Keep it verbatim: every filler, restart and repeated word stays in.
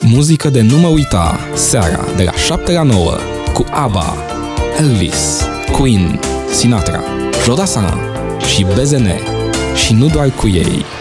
Muzică de nu mă uita, seara de la șapte la nouă, cu ABBA, Elvis, Queen, Sinatra, Jodassin și B Z N. Și nu doar cu ei.